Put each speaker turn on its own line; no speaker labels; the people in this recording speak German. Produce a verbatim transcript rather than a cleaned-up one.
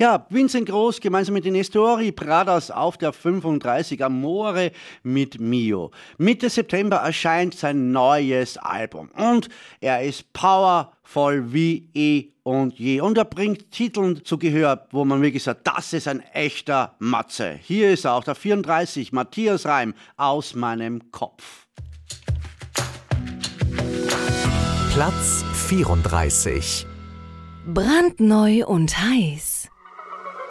Ja, Vincent Groß gemeinsam mit den Nestori Pradas auf der fünfunddreißig Amore mit Mio. Mitte September erscheint sein neues Album und er ist powervoll wie eh und je. Und er bringt Titeln zu Gehör, wo man wirklich sagt, das ist ein echter Matze. Hier ist er auf der vierunddreißig, Matthias Reim, Aus meinem Kopf.
Platz vierunddreißig.
Brandneu und heiß.